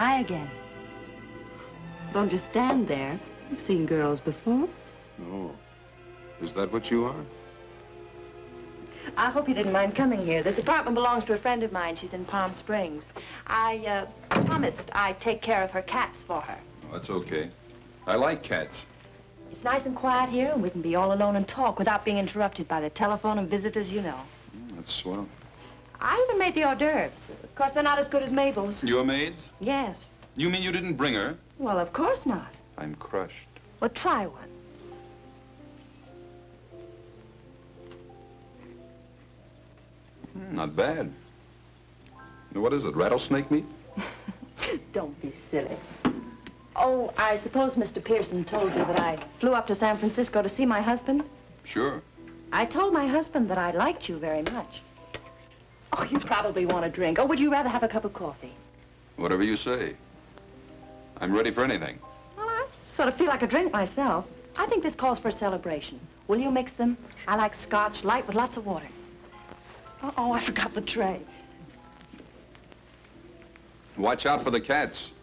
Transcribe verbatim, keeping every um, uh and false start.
Hi again. Don't just stand there. You've seen girls before. Oh. Is that what you are? I hope you didn't mind coming here. This apartment belongs to a friend of mine. She's in Palm Springs. I, uh, promised I'd take care of her cats for her. Oh, that's okay. I like cats. It's nice and quiet here, and we can be all alone and talk without being interrupted by the telephone and visitors, you know. Mm, that's swell. I even made the hors d'oeuvres. Of course, they're not as good as Mabel's. Your maids? Yes. You mean you didn't bring her? Well, of course not. I'm crushed. Well, try one. Mm, not bad. What is it, rattlesnake meat? Don't be silly. Oh, I suppose Mister Pearson told you that I flew up to San Francisco to see my husband? Sure. I told my husband that I liked you very much. Oh, you probably want a drink. Or would you rather have a cup of coffee? Whatever you say. I'm ready for anything. Well, I sort of feel like a drink myself. I think this calls for a celebration. Will you mix them? I like scotch, light with lots of water. Uh-oh, I forgot the tray. Watch out for the cats.